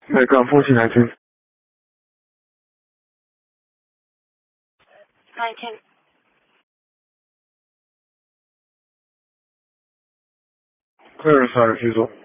係咁，風扇係先。 係傾。 客人3人居住。